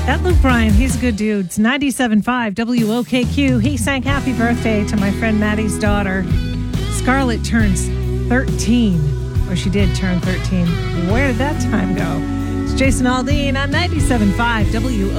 That Luke Bryan, he's a good dude. It's 97.5 WOKQ. He sang happy birthday to my friend Maddie's daughter. Scarlett turns 13. Or she did turn 13. Where did that time go? It's Jason Aldean on 97.5 WOKQ.